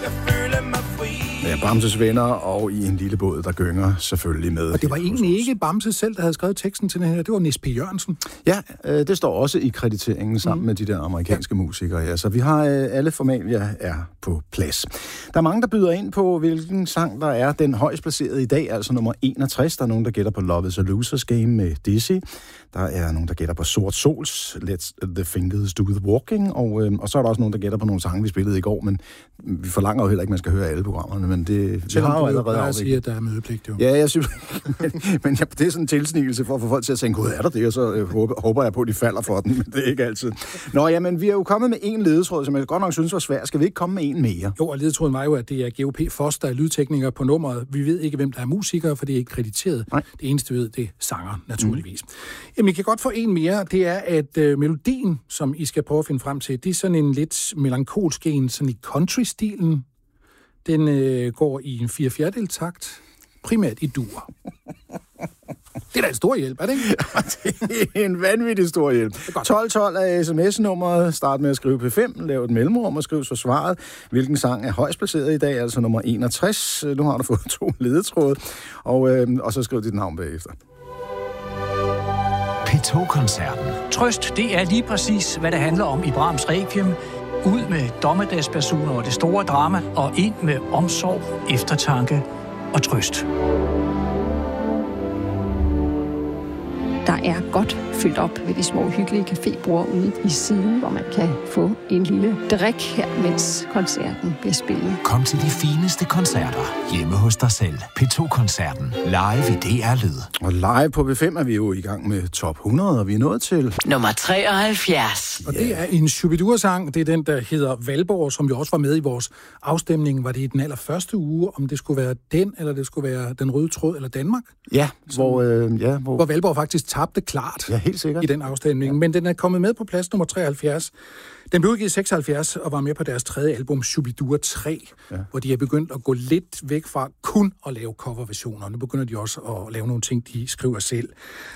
Ja, Bamses venner og I en lille båd, der gynger selvfølgelig med. Og det var egentlig ikke Bamse selv, der havde skrevet teksten til den her. Det var Nis P. Jørgensen. Ja, det står også i krediteringen sammen med de der amerikanske musikere. Ja, så vi har alle formalia er på plads. Der er mange, der byder ind på, hvilken sang der er den højst placerede i dag, altså nummer 61. Der er nogen, der gætter på Love is a Loser's Game med Dizzy. Der er nogen, der gætter på Sort Sols, Let the Fingers Do the Walking. Og så er der også nogen, der gætter på nogle sange, vi spillede i går, men vi forlanger jo heller ikke, at man skal høre alle programmerne, men det har jo allerede afviklet. Siger, at der er mødepligt, jo. Ja, jeg synes, men det er sådan en tilsnigelse for at få folk til at tænke, gud, er der det? Og så håber jeg på, at de falder for den, men det er ikke altid. Nå, jamen, vi er jo kommet med en ledetråd, som jeg godt nok synes var svær. Skal vi ikke komme med en mere? Jo, og ledetråden var jo, at det er GOP Foss, der er lydtekniker på nummeret. Vi ved ikke, hvem der er musikere, for det er ikke krediteret. Nej. Det eneste, vi ved, det er sanger, naturligvis. Jamen, I kan godt få en mere. Det er, at melodien, som I skal prøve at finde frem til, det er sådan en lidt melankolsk en, sådan i country-stilen. Den går i en 4/4 takt, primært i dur. Det er da en stor hjælp, er det ikke? Det er en vanvittig stor hjælp. 1212 er sms-nummeret. Start med at skrive P5, lav et mellemrum og skriv så svaret. Hvilken sang er højst placeret i dag, altså nummer 61. Nu har du fået 2 ledetråde, og så skriv dit navn bagefter. P2-koncerten. Trøst, det er lige præcis, hvad det handler om i Brahms Requiem. Ud med dommedagspersoner og det store drama, og ind med omsorg, eftertanke og trøst. Der er godt fyldt op ved de små hyggelige cafébord ude i siden, hvor man kan få en lille drik her, mens koncerten bliver spillet. Kom til de fineste koncerter hjemme hos dig selv. P2-koncerten live i DR Lyd. Og live på B5 er vi jo i gang med top 100, og vi er nået til nummer 73. Og det er en Shubidua-sang. Det er den, der hedder Valborg, som jo også var med i vores afstemning. Var det i den allerførste uge, om det skulle være den, eller det skulle være Den Røde Tråd, eller Danmark? Ja, hvor Valborg faktisk tabte klart. Ja, helt sikkert. I den afstemning. Ja. Men den er kommet med på plads nummer 73. Den blev udgivet i 76 og var med på deres 3. album, Shubidua 3, hvor de er begyndt at gå lidt væk fra kun at lave coverversioner. Nu begynder de også at lave nogle ting, de skriver selv.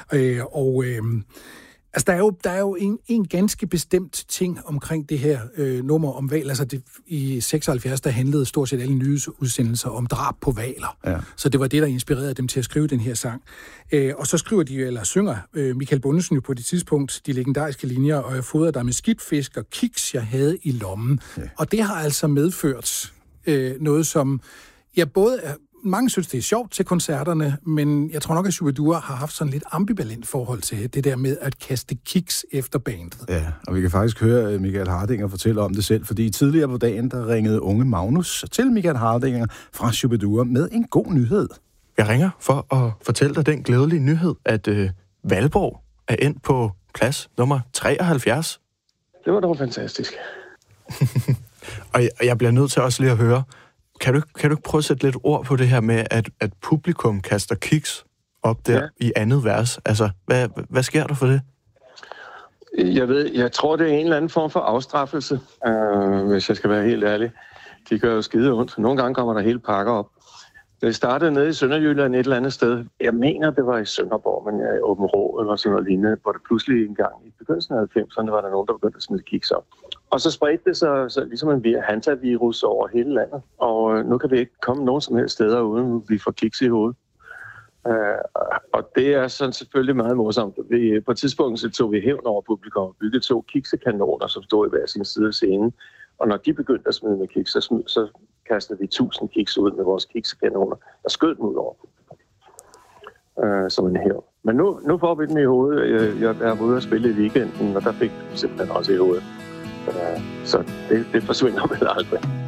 Altså, der er jo en ganske bestemt ting omkring det her nummer om hval. Altså, i 76, der handlede stort set alle nyhedsudsendelser om drab på hvaler. Ja. Så det var det, der inspirerede dem til at skrive den her sang. Og så synger Michael Bundesen jo på det tidspunkt de legendariske linjer, og jeg fodrede dig med skidtfisk og kiks, jeg havde i lommen. Ja. Og det har altså medført noget, som både er... Mange synes, det er sjovt til koncerterne, men jeg tror nok, at Shubidua har haft sådan lidt ambivalent forhold til det der med at kaste kiks efter bandet. Ja, og vi kan faktisk høre Michael Hardinger fortælle om det selv, fordi tidligere på dagen, der ringede unge Magnus til Michael Hardinger fra Shubidua med en god nyhed. Jeg ringer for at fortælle dig den glædelige nyhed, at Valborg er endt på plads nummer 73. Det var dog fantastisk. Og jeg bliver nødt til også lige at høre, Kan du ikke prøve at sætte lidt ord på det her med, at publikum kaster kiks op der i andet vers? Altså, hvad sker der for det? Jeg tror, det er en eller anden form for afstraffelse, hvis jeg skal være helt ærlig. De gør jo skide ondt. Nogle gange kommer der hele pakker op. Det startede nede i Sønderjylland et eller andet sted. Jeg mener, det var i Sønderborg, men i Åben Rå eller sådan noget lignende, hvor det pludselig engang i begyndelsen af 90'erne var der nogen, der begyndte at smide kiks op. Og så spredte det sig så ligesom en hantavirus over hele landet, og nu kan vi ikke komme nogen som helst steder, uden vi får kiks i hovedet. Og det er sådan selvfølgelig meget morsomt. På et tidspunkt så tog vi hævn over publikum og byggede 2 kiksekanoner, som stod i hver sin side af scenen. Og når de begyndte at smide med kiks, så kastede vi 1000 kiks ud med vores kiksekanoner, og skød dem ud over publikum. Som en hævn. Men nu får vi dem i hovedet. Jeg var ude at spille i weekenden, og der fik vi simpelthen også i hovedet. Så det forsvinder vel aldrig.